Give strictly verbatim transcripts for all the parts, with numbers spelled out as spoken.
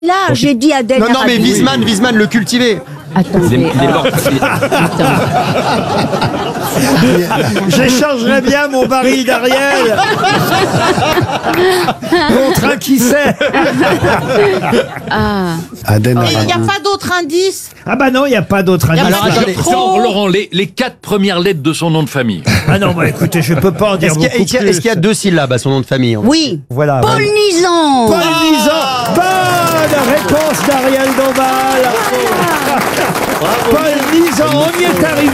Là, j'ai dit Adèle. Non, non, mais Wiesmann, Wiesmann, le cultivé. Attendez. J'échangerais bien mon baril d'Ariel contre un qui sait. Ah. Aden Il n'y a pas d'autre indice. Ah bah non, il n'y a pas d'autre indice. Alors, attendez, trop. Laurent, Laurent, les, les quatre premières lettres de son nom de famille. Ah non, bah écoutez, je peux pas en dire Est-ce qu'il y, a- beaucoup est-ce qu'il y a- plus. est-ce qu'il y a deux syllabes à son nom de famille hein Oui. Voilà. Paul Nizan. Paul Nizan. Bonne réponse d'Ariel Dombal. Paul Nizan, on y est arrivé.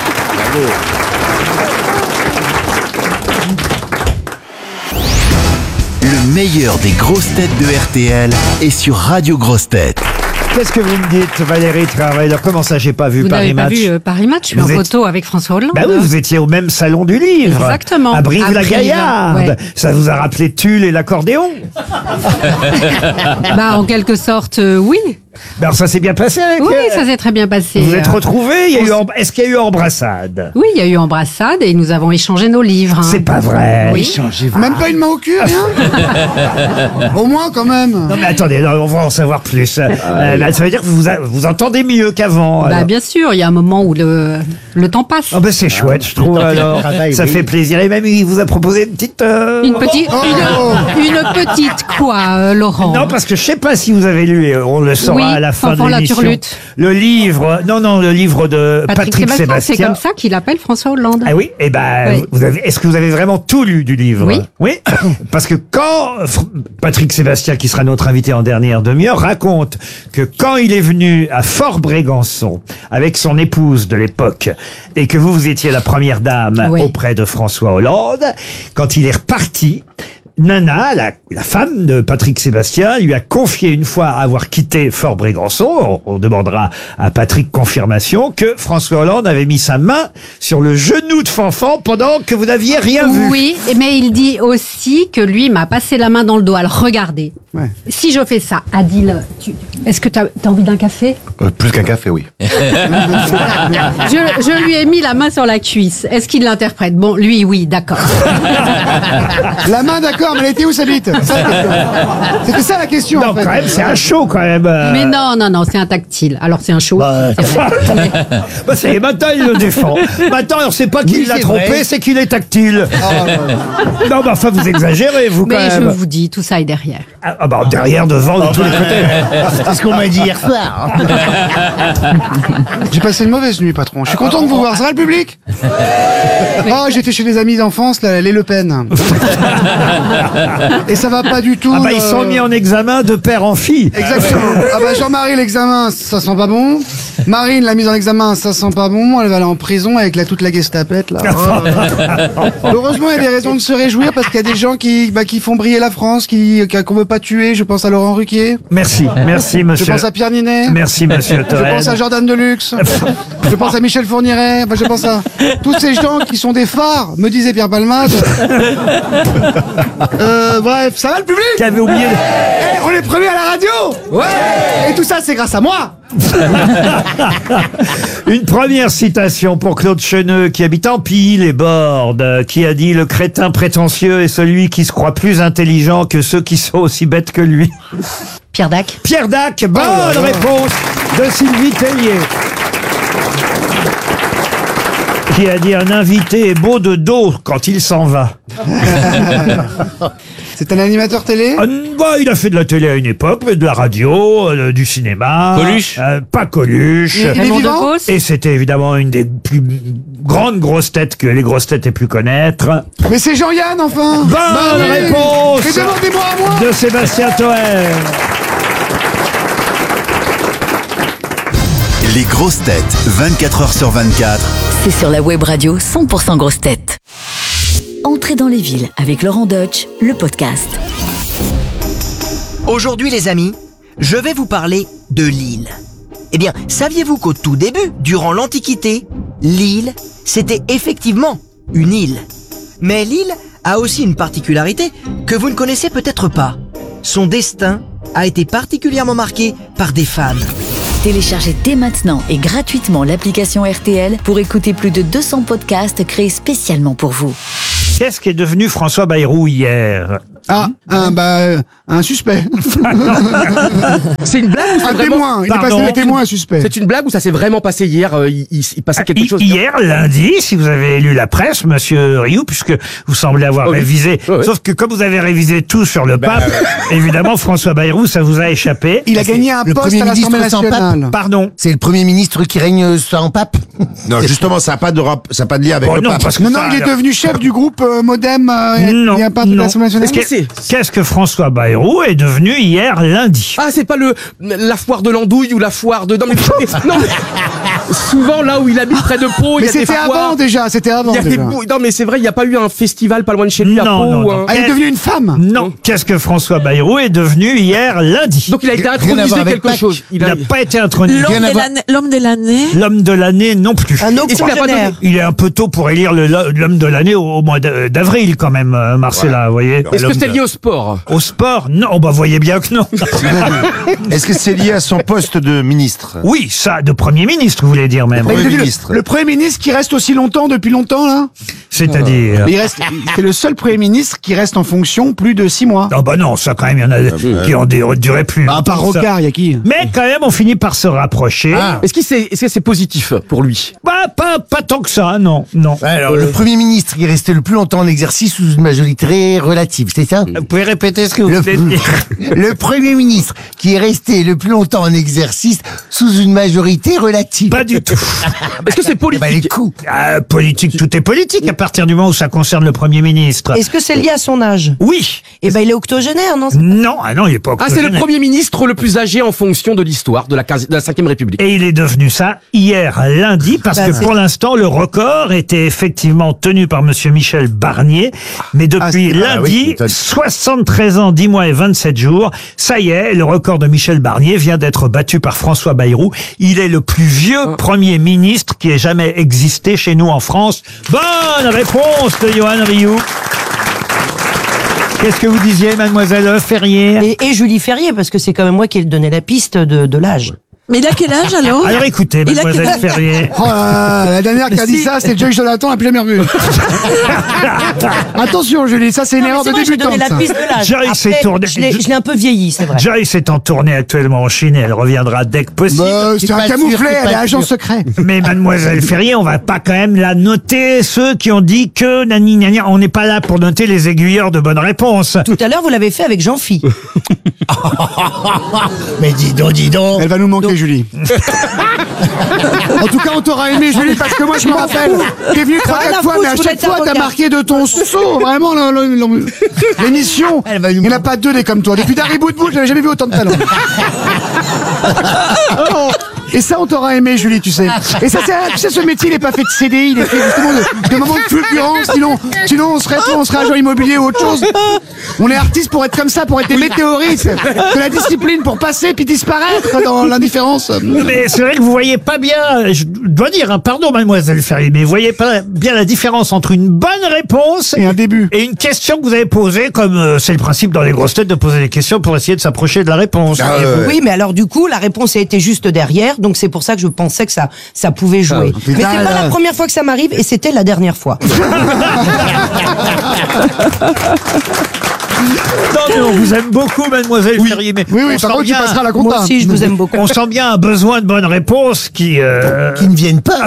Le meilleur des grosses têtes de R T L est sur Radio Grosses Têtes. Qu'est-ce que vous me dites, Valérie Travail? Comment ça, j'ai pas vu Vous Paris n'avez pas Match? vu euh, Paris Match, je suis Vous en êtes- photo avec François Hollande. Bah oui, vous étiez au même salon du livre. Exactement. À À Brive-la-Gaillarde. Brive, ouais. Ça vous a rappelé Tulle et l'accordéon? Bah, en quelque sorte, euh, oui. Ben, ça s'est bien passé avec Oui, euh, ça s'est très bien passé. Vous êtes Euh, retrouvés? Il y a on eu s- em- Est-ce qu'il y a eu embrassade? Oui, il y a eu embrassade et nous avons échangé nos livres. hein. C'est pas vrai. Oui. Même pas une main au cul, rien. Au moins, quand même. Non mais attendez, non, on va en savoir plus. Euh, bah, ça veut dire que vous a- vous entendez mieux qu'avant. Bah, alors. bien sûr, il y a un moment où le, le temps passe. Oh ben c'est chouette, je trouve. Alors, travail, ça oui. fait plaisir. Et même il vous a proposé une petite. euh, Une petite, Oh. une, une petite quoi, euh, Laurent? Non, parce que je sais pas si vous avez lu, et on le saura Oui, à la fin Fanfan de la l'émission. Turlute. Le livre, non, non, le livre de Patrick, Patrick Sébastien, Sébastien. c'est comme ça qu'il appelle François Hollande. Ah oui, eh ben, Oui. vous avez, est-ce que vous avez vraiment tout lu du livre? Oui. Oui. Parce que quand Fr- Patrick Sébastien, qui sera notre invité en dernière demi-heure, raconte que quand il est venu à Fort-Brégançon avec son épouse de l'époque et que vous, vous étiez la première dame Oui. auprès de François Hollande, quand il est reparti, Nana, la, la femme de Patrick Sébastien, lui a confié une fois avoir quitté Fort-Brégançon, on, on demandera à Patrick confirmation, que François Hollande avait mis sa main sur le genou de Fanfan pendant que vous n'aviez rien vu. Oui, mais il dit aussi que lui m'a passé la main dans le dos. Alors regardez, Ouais. si je fais ça, Adil, tu... est-ce que tu as envie d'un café? Euh, plus qu'un café, oui. je, je lui ai mis la main sur la cuisse. Est-ce qu'il l'interprète? Bon, lui, oui, d'accord. La main, d'accord, mais elle était où sa bite? Ça, la question. C'était ça la question, Non, en fait. quand même, c'est un show quand même. euh. Mais non, non, non, c'est un tactile. Alors c'est un show. Bah, c'est vrai. Mais- Bah, c'est maintenant il le défend. Maintenant, alors c'est pas qu'il Oui, l'a c'est trompé, vrai. c'est qu'il est tactile. Ah, ouais, ouais. Non, mais enfin, vous exagérez, vous quand Mais je même. vous dis, tout ça est derrière. Ah, ah, bah, derrière, devant, de tous les côtés. C'est ce qu'on m'a dit hier soir. J'ai passé une mauvaise nuit, patron. Je suis content de vous voir. Ça va, le public? Oh, j'étais chez des amis d'enfance, là, les Le Pen. Et ça va pas du tout. Ah bah, ils euh, sont mis en examen de père en fille. Exactement. Ah bah Jean-Marie, l'examen, ça sent pas bon. Marine, la mise en examen, ça sent pas bon. Elle va aller en prison avec la, toute la gestapette, là. Oh. Heureusement, il y a des raisons de se réjouir parce qu'il y a des gens qui, bah, qui font briller la France, qui, qu'on veut pas tuer. Je pense à Laurent Ruquier. Merci, merci, Je monsieur. pense à Pierre Ninet. Merci, monsieur Je Toen. pense à Jordan Deluxe. Je pense à Michel Fourniret. Enfin, je pense à tous ces gens qui sont des phares, me disait Pierre Palmade. Euh, bref, ça va le public? Qui avait oublié. Eh, on est premiers à la radio. Ouais. Et tout ça, c'est grâce à moi. Une première citation pour Claude Cheneux, qui habite Empille, les Bordes, qui a dit: le crétin prétentieux est celui qui se croit plus intelligent que ceux qui sont aussi bêtes que lui. Pierre Dac. Pierre Dac, bonne réponse de Sylvie Tellier. Qui a dit: un invité est beau de dos quand il s'en va. C'est un animateur télé. Ah, bah, il a fait de la télé à une époque, mais de la radio, euh, du cinéma. Coluche Euh, Pas Coluche. Il- il est Raymond vivant Devos. Et c'était évidemment une des plus grandes grosses têtes que les grosses têtes aient pu connaître. Mais c'est Jean-Yann, enfin. Bonne Bah oui. réponse Mais demandez-moi à moi. de Sébastien Toen. Les grosses têtes, vingt-quatre heures sur vingt-quatre. C'est sur la web radio cent pour cent grosses têtes. Entrez dans les villes avec Laurent Deutsch, le podcast. Aujourd'hui les amis, je vais vous parler de Lille. Eh bien, saviez-vous qu'au tout début, durant l'Antiquité, Lille, c'était effectivement une île. Mais Lille a aussi une particularité que vous ne connaissez peut-être pas. Son destin a été particulièrement marqué par des femmes. Téléchargez dès maintenant et gratuitement l'application R T L pour écouter plus de deux cents podcasts créés spécialement pour vous. Qu'est-ce qui est devenu François Bayrou hier? Ah, un, bah, euh, un suspect. C'est une blague ou c'est Un vraiment... témoin. Il est Pardon. passé le témoin, un suspect. C'est une blague ou ça s'est vraiment passé hier euh, il, il, il passait quelque Hi- chose Hier, lundi, si vous avez lu la presse, monsieur Rioux, puisque vous semblez avoir Oh oui. révisé, Oh oui. sauf que comme vous avez révisé tout sur le pape, évidemment, François Bayrou, ça vous a échappé. Il a gagné un le poste Premier à l'Assemblée ministre sans nationale. Pardon. C'est le Premier ministre qui règne sans pape. Non, justement, ça n'a pas de rap- ça a pas de lien avec Bon, le non, pape. parce que Non, non, ça, il est alors- devenu chef du groupe euh, Modem. Euh, Non, il n'y a pas de non. l'Assemblée nationale. Qu'est-ce que- Qu'est-ce que François Bayrou est devenu hier lundi? Ah, c'est pas le la foire de l'andouille ou la foire de... Non, mais, non, mais- souvent, là où il habite près de Pau, il Mais y a des c'était foires... avant déjà, c'était avant Il y a des déjà. beaux- Non, mais c'est vrai, il n'y a pas eu un festival pas loin de chez lui à Non, Pau non, ou non. un- Ah, il est devenu une femme. Non. Qu'est-ce que François Bayrou est devenu hier lundi? Donc il a été Rien à intronisé voir avec quelque Pâques. chose. Il n'a pas été intronisé. Rien à voir. L'homme de l'année. L'homme de l'année non plus. Un Est-ce qu'il a pas donné- Il est un peu tôt pour élire le- l'homme de l'année au, au mois d'a- d'avril quand même, euh, Marcella, vous voyez. Est-ce que L'homme c'était de- lié au sport? Au sport? Non, bah voyez bien que non. Est-ce que c'est lié à son poste de ministre? Oui, ça, de Premier ministre, vous voulez dire même. Il est Premier devenu le- ministre. Le Premier ministre qui reste aussi longtemps depuis longtemps là. C'est-à-dire. Il reste. C'est le seul Premier ministre qui reste en fonction plus de six mois. Ah bah non, ça quand même, il y en a qui ont duré duré plus. Bah, à part Ça. Rocard, il y a qui? Mais quand même, on finit par se rapprocher. Ah. Est-ce qu'il c'est est-ce que c'est positif pour lui? Bah, pas, pas tant que ça, non, non. Alors, le Premier ministre qui est resté le plus longtemps en exercice sous une majorité relative, c'est ça? Vous pouvez répéter ce que vous Le, venez de dire? le Premier ministre qui est resté le plus longtemps en exercice sous une majorité relative. Pas du tout. Est-ce que c'est politique? Bah, les coups. Ah, politique, tout est politique à partir du moment où ça concerne le Premier ministre. Est-ce que c'est lié à son âge? Oui. Eh ben, il est octogénaire, non? Non, ah non, il est pas Ah, c'est le octogénaire. Premier ministre le plus âgé en fonction de l'histoire de la, quinze de la cinquième République. Et il est devenu ça hier lundi parce Bah, que c'est- pour l'instant le record était effectivement tenu par monsieur Michel Barnier, mais depuis c'est- ah lundi, oui, soixante-treize ans, dix mois et vingt-sept jours, ça y est, le record de Michel Barnier vient d'être battu par François Bayrou. Il est le plus vieux Premier ministre qui ait jamais existé chez nous en France. Bonne réponse de Johan Rioux. Qu'est-ce que vous disiez, mademoiselle Ferrier? Et, et Julie Ferrier, parce que c'est quand même moi qui ai donné la piste de, de l'âge. Mais il a quel âge alors Alors écoutez, Il a mademoiselle quel âge Ferrier. Oh là là, la dernière qui a dit ça, c'est Joyce Jonathan, on l'a plus jamais revu. Attention, Julie, ça c'est une Non, mais erreur c'est de vrai, j'ai donné débutante. la ça. piste de l'âge. Joyce s'est Après, tournée- je l'ai je l'ai un peu vieilli, c'est vrai. Joyce est en tournée actuellement en Chine et elle reviendra dès que possible. Bah, c'est un pas sûr, camouflet, c'est pas elle est agent sûr. secret. Mais mademoiselle Ferrier, on va pas quand même la noter. Ceux qui ont dit que nani nani, on n'est pas là pour noter les aiguilleurs de bonnes réponses. Tout à l'heure, vous l'avez fait avec Jean-Phi. Mais dis donc, dis donc. Elle va nous manquer, Julie. En tout cas, on t'aura aimé, Julie, parce que moi, je me rappelle. T'es venu trois, Rien à quatre fois, foutre, mais à vous chaque êtes fois, t'as avocat. marqué de ton saut. Vraiment, le- le- le- l'émission. Elle va nous Il n'y en a pas deux des comme toi. Depuis Dari Boudboul, j'avais jamais vu autant de talent. Oh. Et ça, on t'aura aimé, Julie, tu sais. Et ça, c'est, tu sais, ce métier, il n'est pas fait de C D I, il est fait justement de, de moments de fulgurance. Sinon, sinon, on serait toi, on serait agent immobilier ou autre chose. On est artiste pour être comme ça, pour être des météorites, de la discipline pour passer puis disparaître dans l'indifférence. Mais c'est vrai que vous voyez pas bien, je dois dire, hein, pardon mademoiselle Ferrier, mais vous voyez pas bien la différence entre une bonne réponse Et un début. et une question que vous avez posée, comme euh, c'est le principe dans les grosses têtes de poser des questions pour essayer de s'approcher de la réponse. Ah, ouais. Oui, mais alors du coup, la réponse a été juste derrière, donc c'est pour ça que je pensais que ça, ça pouvait jouer. mais c'est putain, pas là. la première fois que ça m'arrive, et c'était la dernière fois. Non, mais on vous aime beaucoup, mademoiselle Ferrier. Mais Oui, oui, on par sent contre, tu bien- passeras la Moi compta. aussi, je vous aime beaucoup. On sent bien un besoin de bonnes réponses qui... euh, Qui ne viennent pas.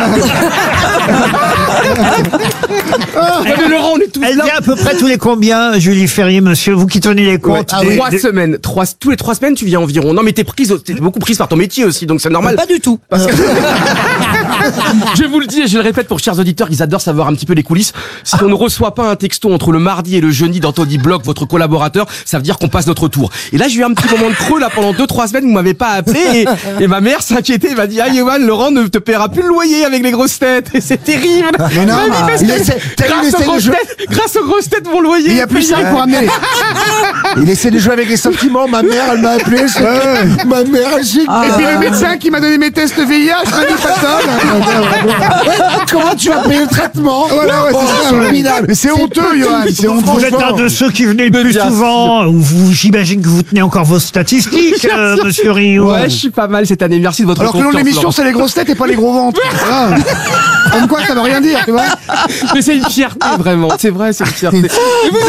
Ouais, mais Laurent, on est tous Elle là. vient à peu près tous les combien, Julie Ferrier, monsieur, vous qui tenez les comptes Ah des- oui. Trois des- semaines, trois, tous les trois semaines, tu viens environ. Non, mais t'es prise, t'es beaucoup prise par ton métier aussi, donc c'est normal. Pas du tout. Parce que- je vous le dis et je le répète pour chers auditeurs, ils adorent savoir un petit peu les coulisses. Si on ne reçoit pas un texto entre le mardi et le jeudi d'Anthony Bloch, votre collaborateur, ça veut dire qu'on passe notre tour. Et là, j'ai eu un petit moment de creux là pendant deux trois semaines, vous m'avez pas appelé et, et ma mère s'inquiétait, elle m'a dit ah Yoann, Laurent ne te paiera plus le loyer avec les grosses têtes et c'est terrible. Mais non, Elle m'a dit, parce il que essaie- t'as vu, il grâce, essaie aux de grosses jouer- têtes, grâce aux grosses têtes, mon loyer. Il n'y a plus est ça payé. pour amener. Il essaie de jouer avec les sentiments. Ma mère, elle m'a appelé. c'est- Ma mère, elle s'est- Et puis le médecin qui m'a donné mes tests V I H m'a dit pas de Comment tu vas payer le traitement? Voilà, ouais, Oh, c'est ça, c'est ouais. formidable. Mais c'est honteux, Johan, c'est honteux. Vous êtes un de ceux qui venaient le plus bien souvent, ou vous, j'imagine que vous tenez encore vos statistiques, euh, monsieur Rio. Ouais, je suis pas mal cette année. Merci de votre Alors que le nom de confiance, l'émission, Laurent. c'est les grosses têtes et pas les gros ventres. Voilà. Comme quoi, ça veut rien dire, tu vois. Mais c'est une fierté, vraiment. C'est vrai, c'est une fierté. Et vous, avez,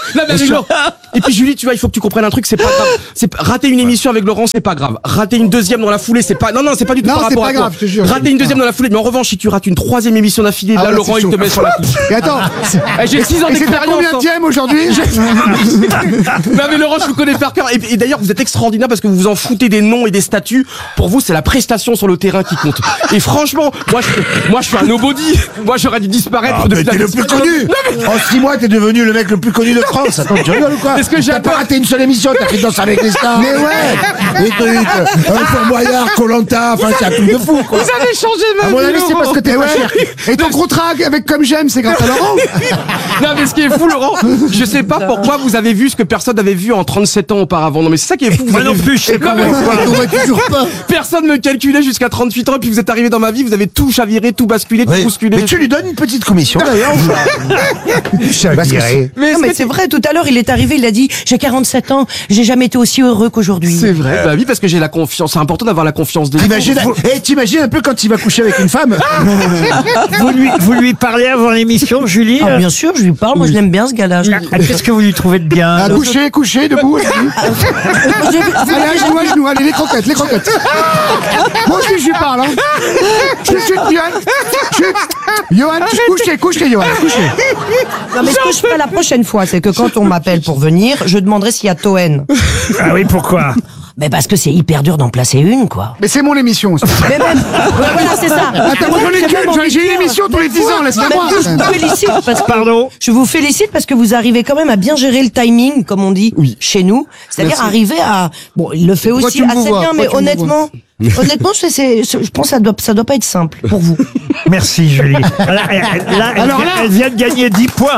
Non, mais avec Laurent. Et puis Julie, tu vois, il faut que tu comprennes un truc, c'est pas grave. C'est rater une émission avec Laurent, c'est pas grave. Rater une deuxième dans la foulée, c'est pas. Non, non, c'est pas du tout Non, par c'est rapport pas à grave, toi. je te jure. Rater une deuxième dans la foulée, mais en revanche, si tu rates une troisième émission d'affilée, Ah là, ouais, Laurent, c'est il te chaud. met sur la touche. Et attends, Eh, J'ai six ans et c'est ta d'expérience. hein. combienième aujourd'hui? Non mais Laurent, je vous connais par cœur. Et, et d'ailleurs, vous êtes extraordinaire parce que vous vous en foutez des noms et des statuts. Pour vous, c'est la prestation sur le terrain qui compte. Et franchement, moi, je, moi, je suis un nobody. Moi, j'aurais dû disparaître. Ah, depuis mais t'es la- le plus connu. En six mois, t'es devenu le mec le plus connu de France. Attends, tu rigoles ou quoi? Est-ce que j'ai T'as pas peur raté une seule émission, t'as fait Danse avec les stars. Mais ouais. Des trucs, euh, Fort Boyard, Koh-Lanta, enfin, c'est un truc de fou, quoi. Vous avez changé ma À mon vie, avis, c'est Laurent. parce que t'es Et pas ouais. cher. Et ton contrat avec Comme J'aime, c'est grâce à Laurent? Non mais ce qui est fou, Laurent, je sais pas pourquoi vous avez vu ce que personne n'avait vu en trente-sept ans auparavant. Non mais c'est ça qui est fou. Vous Moi avez non vu- plus, je sais pas Non, mais- pourquoi. On voit toujours pas. Personne me calculait jusqu'à trente-huit ans et puis vous êtes arrivé dans ma vie, vous avez tout chaviré, tout basculé, tout Oui. bousculé. Mais tu lui donnes une petite commission, d'ailleurs, ou pas? Parce que c'est- Mais Non, mais c'est vrai, tout à l'heure, il est arrivé, il a dit, j'ai quarante-sept ans, j'ai jamais été aussi heureux qu'aujourd'hui. C'est vrai. Bah oui, parce que j'ai la confiance. C'est important d'avoir la confiance des T'imagines, autres. eh, t'imagines un peu quand il va coucher avec une femme? Vous lui, vous lui parlez avant l'émission, Julie? Ah, bien sûr, je lui parle, moi je l'aime bien ce gars-là. Je- Ah, Qu'est-ce que vous lui trouvez de bien? Ah, coucher, coucher, debout. J'ai- Allez, à genoux, à genoux, allez, les croquettes, les croquettes. Moi aussi, je lui parle, hein. Chut, chut, Johan. Chut. Johan, couchez, couchez, Johan, couchez. Non, mais ce que je ferai la prochaine fois, c'est que quand on m'appelle pour venir, je demanderai s'il y a Toen. Ah oui, pourquoi? Mais parce que c'est hyper dur d'en placer une, quoi. Mais c'est mon émission aussi. Mais même, ouais, voilà, c'est ça. Attends, moi, j'en ai J'ai qu'une, même j'en ai- envie j'ai de une dire, émission tous les dix ans, laisse-la mais moi. Je vous félicite parce que, Pardon? je vous félicite parce que vous arrivez quand même à bien gérer le timing, comme on dit, chez nous. C'est-à-dire Merci. arriver à, bon, il le fait Pourquoi aussi tu me assez vois bien, Pourquoi mais tu me honnêtement, honnêtement, c'est, c'est, c'est- je pense que ça doit, ça doit pas être simple pour vous. Merci, Julie. Là, elle, là, elle Alors vient- là- elle vient de gagner dix points.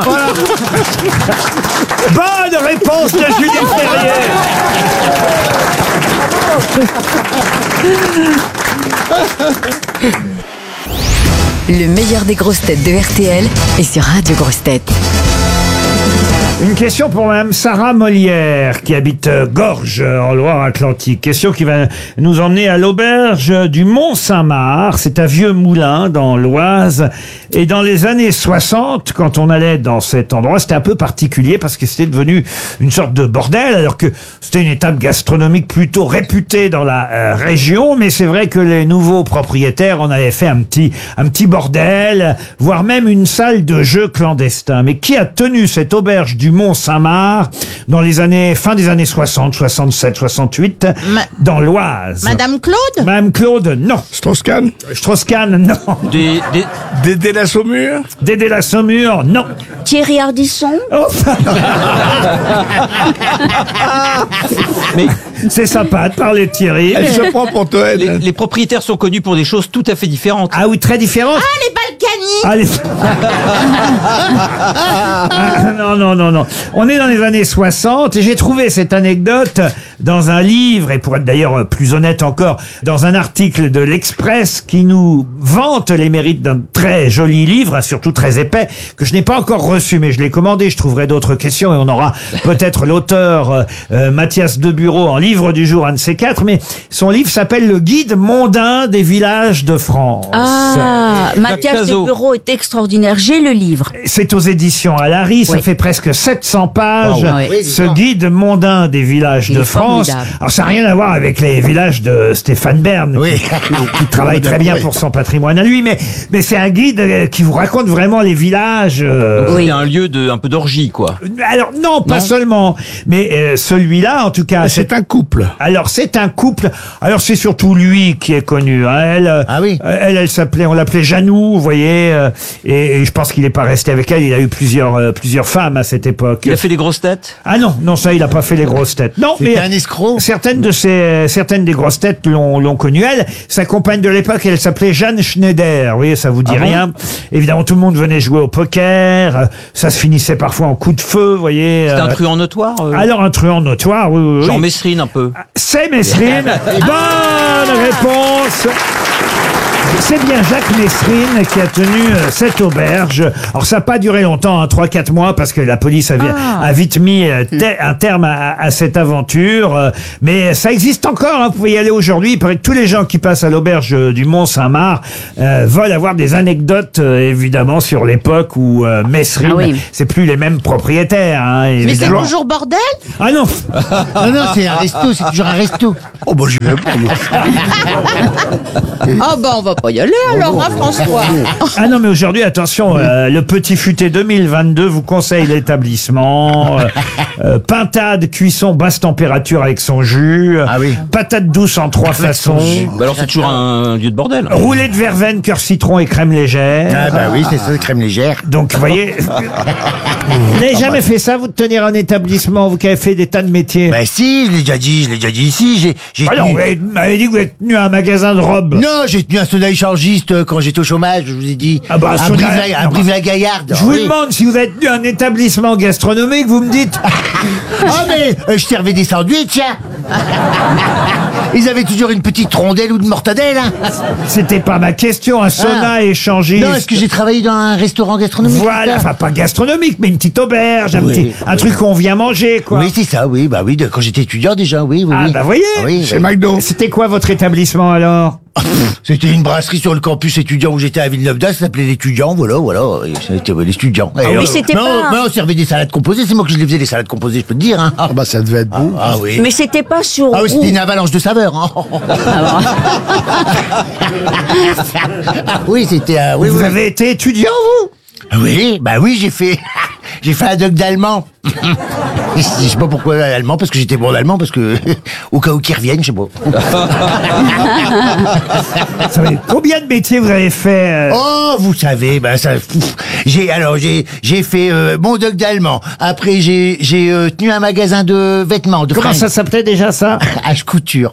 Bonne réponse de Julie Ferrier. Le meilleur des grosses têtes de R T L est sur Radio Grosses Têtes. Une question pour Mme Sarah Molière, qui habite euh, Gorges, euh, en Loire-Atlantique. Question qui va nous emmener à l'auberge du Mont-Saint-Marc. C'est un vieux moulin dans l'Oise. Et dans les années soixante, quand on allait dans cet endroit, c'était un peu particulier parce que c'était devenu une sorte de bordel, alors que c'était une étape gastronomique plutôt réputée dans la euh, région. Mais c'est vrai que les nouveaux propriétaires en avaient fait un petit, un petit bordel, voire même une salle de jeu clandestin. Mais qui a tenu cette auberge du Mont-Saint-Marc dans les années, fin des années soixante, soixante-sept, soixante-huit, Ma- dans l'Oise? Madame Claude? Madame Claude, non. Strauss-Kahn? Strauss-Kahn, non. Des, des, Dédé la Saumur? Dédé la Saumur, non. Thierry Ardisson? Oh. Mais C'est sympa de parler de Thierry. Elle se prend pour toi, les, elle. les propriétaires sont connus pour des choses tout à fait différentes. Ah oui, très différente. Ah, les Balkany? Allez. Ah, non, non, non, non. On est dans les années soixante et j'ai trouvé cette anecdote dans un livre, et pour être d'ailleurs plus honnête encore, dans un article de l'Express qui nous vante les mérites d'un très joli livre, surtout très épais, que je n'ai pas encore reçu, mais je l'ai commandé. Je trouverai d'autres questions et on aura peut-être l'auteur euh, euh, Mathias Debureau en livre du jour, un de ces quatre, mais son livre s'appelle Le Guide mondain des villages de France. Ah, Mathias Caso. Debureau est extraordinaire. J'ai le livre. C'est aux éditions Alary, ça Oui. fait presque sept cents pages, Ah oui. ce guide mondain des villages Il de est France. formidable. Alors ça n'a rien à voir avec les villages de Stéphane Bern, Oui. qui, qui travaille très bien pour son patrimoine à lui, mais, mais c'est un guide euh, qui vous raconte vraiment les villages. euh, C'est un lieu de un peu d'orgie, quoi. Alors non, pas Non. seulement, mais euh, celui-là, en tout cas, C'est un couple. alors c'est un couple. Alors c'est surtout lui qui est connu. Hein. Elle, euh, Ah oui. euh, elle, elle s'appelait, on l'appelait Janou, vous voyez. euh, et, et je pense qu'il n'est pas resté avec elle. Il a eu plusieurs, euh, plusieurs femmes à cette époque. Il a fait des grosses têtes. Ah non, non, ça, il a pas fait les grosses têtes. Non, mais C'était un escroc. certaines de ces, euh, certaines des grosses têtes l'ont, l'ont connue. Elle, sa compagne de l'époque, elle s'appelait Jeanne Schneider. Vous voyez, ça vous dit Ah bon rien. Évidemment, tout le monde venait jouer au poker. euh, Ça se finissait parfois en coup de feu, vous voyez. C'est un euh, truand notoire. euh, Alors un truand notoire, oui, oui, oui. Genre Messrine un peu. C'est Mesrine. Bonne réponse C'est bien Jacques Messrine qui a tenu euh, cette auberge. Alors ça n'a pas duré longtemps, hein, trois quatre mois, parce que la police avait, Ah. a vite mis euh, te- un terme à, à cette aventure. euh, mais ça existe encore, hein, vous pouvez y aller aujourd'hui. Il paraît que tous les gens qui passent à l'auberge euh, du Mont-Saint-Marc euh, veulent avoir des anecdotes, euh, évidemment, sur l'époque où euh, Messrine, Ah oui. c'est plus les mêmes propriétaires. Hein, Mais c'est évidemment. toujours bordel? Ah non. Non, non, c'est un resto, c'est toujours un resto. Oh, bah, j'y vais pas, moi. Ah bah on va pas y aller alors, hein, François. Ah non, mais aujourd'hui, attention, euh, le Petit Futé deux mille vingt-deux vous conseille l'établissement. Euh, euh, pintade, cuisson, basse température avec son jus. Ah oui. Patate douce en trois façons. Bah alors c'est toujours un lieu de bordel. Roulé de verveine, cœur citron et crème légère. Ah bah oui, c'est ça, crème légère. Donc, vous voyez, vous n'avez jamais fait ça, vous, de tenir un établissement, vous qui avez fait des tas de métiers? Bah si, je l'ai déjà dit, je l'ai déjà dit ici. J'ai, j'ai Ah non, tenu- vous avez- vous m'avez dit que vous êtes tenu à un magasin de robes. Non, j'ai tenu un soda échangiste euh, quand j'étais au chômage, je vous ai dit. Ah bah, à soda- Brive-la- à non, Brive-la-Gaillarde. Je vous oui. demande si vous avez tenu un établissement gastronomique, vous me dites. Ah mais euh, je servais des sandwichs, tiens. Ils avaient toujours une petite rondelle ou de mortadelle. Hein. C'était pas ma question, un sauna Ah. échangiste. Non, est-ce que j'ai travaillé dans un restaurant gastronomique? Voilà, c'est ça enfin pas gastronomique, mais une petite auberge, un, Oui, petit, un oui. truc qu'on vient manger, quoi. Oui, c'est ça, oui, bah oui, de- quand j'étais étudiant déjà, oui, oui. Ah oui. bah voyez, Oui, chez oui. McDo. C'était quoi votre établissement alors? C'était une brasserie sur le campus étudiant où j'étais à Villeneuve-d'Ascq, ça s'appelait l'étudiant, voilà, voilà, et c'était ouais, l'étudiant. Ah oui, c'était non, pas- non, on servait des salades composées, c'est moi que je les faisais, les salades composées, je peux te dire. Hein. Ah bah ça devait être bon. Ah, ah oui. Mais c'était pas sur Ah oui, roue. c'était une avalanche de saveurs. Hein. Ah oui, c'était... euh, oui, Vous oui. avez été étudiant, vous? Oui, bah oui, j'ai fait, j'ai fait un doc d'allemand. Je sais pas pourquoi allemand, parce que j'étais bon d'allemand, parce que au cas où qu'ils reviennent, je sais pas. Vous savez, combien de métiers vous avez fait euh, Oh, vous savez, bah ça, pff, j'ai alors j'ai j'ai fait euh, mon doc d'allemand. Après j'ai j'ai euh, tenu un magasin de vêtements, de Comment fringues. ça s'appelait déjà ça? H couture.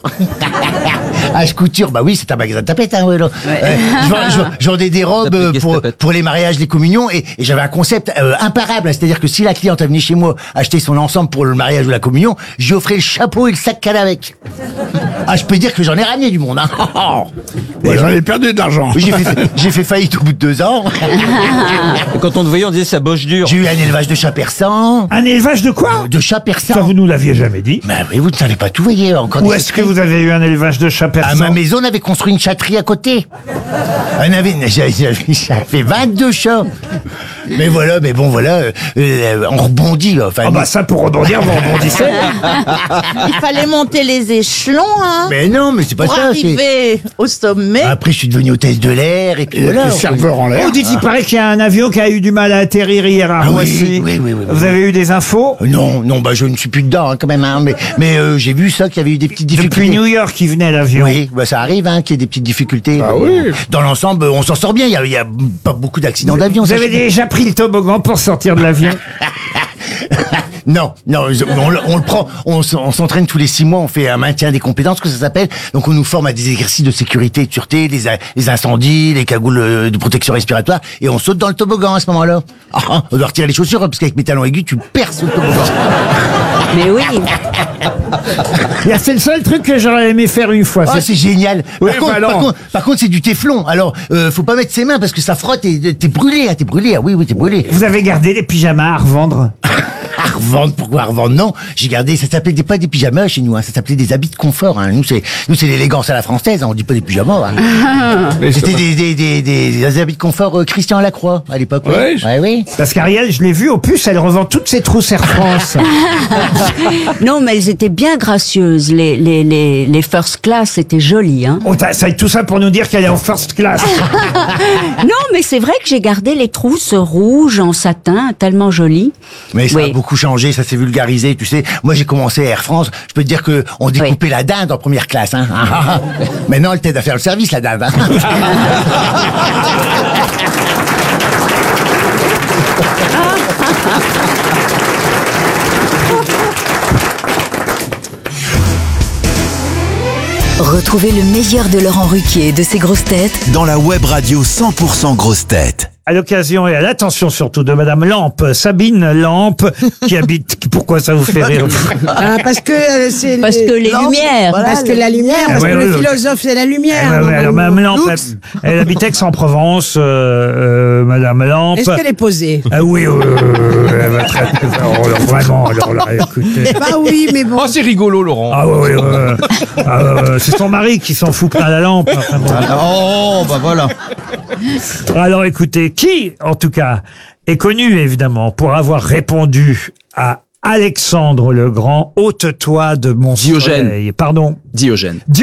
H couture, bah oui, c'est un magasin de tapettes, hein, ouais, là. Euh, je vends- je vends- je vendais des robes Tapettes, euh, qu'est-ce pour, tapettes pour les mariages, les communions, et, et j'avais un concept euh, imparable, c'est-à-dire que si la cliente venait chez moi acheter son ensemble pour le mariage ou la communion, je lui offrais le chapeau et le sac qu'elle a avec. Ah, je peux dire que j'en ai ramené du monde, hein. Et j'en ai perdu de l'argent. Oui, j'ai fait, j'ai fait faillite au bout de deux ans. Et quand on te voyait, on disait ça boche dur. J'ai eu un élevage de chats persans. Un élevage de quoi? De chats persans. Ça, vous nous l'aviez jamais dit. Bah oui, vous ne savez pas tout, voyez, encore Où des est-ce que secrets. vous avez eu un élevage de chats À persans? ma maison, on avait construit une chatterie à côté. On avait, j'avais, j'avais vingt-deux chats. Mais voilà, mais bon, voilà, euh, euh, on rebondit, là. Enfin, Ah bah ça, pour rebondir, vous rebondissez. Il fallait monter les échelons, hein, mais non, mais c'est pas pour ça. c'est- arriver au sommet. Après, je suis devenu hôtesse de l'air et puis voilà. serveur en l'air. Oh, dites, il paraît qu'il y a un avion qui a eu du mal à atterrir hier à Ah oui, Roissy. oui, oui, oui, oui. Vous avez eu des infos? Euh, Non, non, bah je ne suis plus dedans hein, quand même, hein, mais mais euh, j'ai vu ça qu'il y avait eu des petites difficultés. Depuis New York, il venait l'avion. Oui, bah ça arrive hein, qu'il y ait des petites difficultés. Ah oui. Dans l'ensemble, on s'en sort bien. Il y a, il y a pas beaucoup d'accidents d'avion. Vous ça, avez je- déjà pris le toboggan pour sortir de l'avion? Non, non, on, le- on le prend, on, s- on s'entraîne tous les six mois, on fait un maintien des compétences, que ça s'appelle. Donc on nous forme à des exercices de sécurité et de sûreté, les, a- les incendies, les cagoules euh, de protection respiratoire, et on saute dans le toboggan à ce moment-là. Ah, ah, on doit retirer les chaussures, hein, parce qu'avec mes talons aigus, tu perces le toboggan. Mais oui. Là, c'est le seul truc que j'aurais aimé faire une fois. Ah, c'est- c'est génial. Oui, par, contre, bah alors. par contre, par contre, c'est du téflon. Alors, euh, faut pas mettre ses mains parce que ça frotte et t'es brûlé, hein, t'es brûlé. Ah oui, oui, t'es brûlé. Vous avez gardé les pyjamas à revendre? À revendre, pourquoi à revendre? Non, j'ai gardé, ça s'appelait des, pas des pyjamas chez nous, hein, ça s'appelait des habits de confort. Hein. Nous, c'est, nous, c'est l'élégance à la française, hein, on dit pas des pyjamas. Hein. C'était des, des, des, des, des habits de confort euh, Christian Lacroix à l'époque. Oui, Ouais, ouais, oui. Parce qu'Ariel, je l'ai vu au puce, elle revend toutes ses trousses Air France. Non, mais elles étaient bien gracieuses. Les, les, les, les first class, c'était joli, hein. Oh, t'as- ça tout ça pour nous dire qu'elle est en first class. Non, mais c'est vrai que j'ai gardé les trousses rouges en satin, tellement jolies. Mais ça Oui. a beaucoup changé, ça s'est vulgarisé, tu sais. Moi, j'ai commencé à Air France, je peux te dire que on découpait la dinde en première classe. Hein. Maintenant, elle t'aide à faire le service, la dinde. Hein. Retrouvez le meilleur de Laurent Ruquier et de ses grosses têtes Dans la web radio cent pour cent grosses têtes. à l'occasion et à l'attention surtout de Madame Lampe, Sabine Lampe, qui habite... Pourquoi ça vous fait rire? Ah, parce que euh, c'est Parce que les lampes, lumières. voilà, parce que la lumière, Ah, parce ouais, que ouais, le ouais. philosophe c'est la lumière. Eh ben, ouais, alors, Madame Lampe, Oups. elle, elle habite Aix-en-Provence, euh, euh, Madame Lampe. Est-ce qu'elle est posée? Ah oui, euh, elle va très, très- alors, alors, vraiment, alors là, écoutez. Bah oui, mais bon. Oh, c'est rigolo, Laurent. Ah oui, oui, ouais. Ah, ouais, c'est son mari qui s'en fout plein la lampe. Enfin, bon. Oh, bah voilà. Alors écoutez, qui, en tout cas, est connu évidemment pour avoir répondu à Alexandre le Grand, ôte-toi de mon Diogène. soleil. Pardon. Diogène.